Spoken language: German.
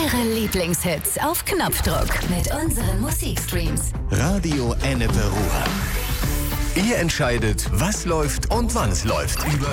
Ihre Lieblingshits auf Knopfdruck mit unseren Musikstreams. Radio Ennepe Ruhr. Ihr entscheidet, was läuft und wann es läuft.